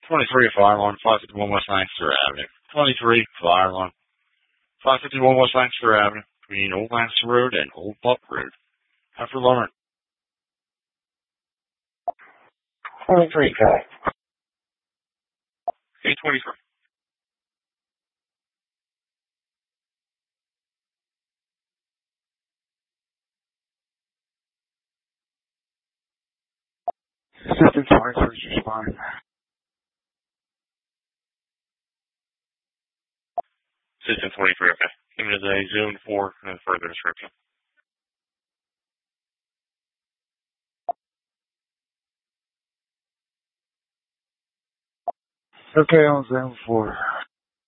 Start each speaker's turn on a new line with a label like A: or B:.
A: 23 Fire Alarm, 551 West Lancaster Avenue. 23 Fire Alarm, 551 West Lancaster Avenue, between Old Lancaster Road and Old Buck Road. After Lauren.
B: 23, guy.
A: 823.
B: Assistant 23, responding.
A: System 23, okay. Give me the Zone 4 and further description.
B: Okay, on Zone 4.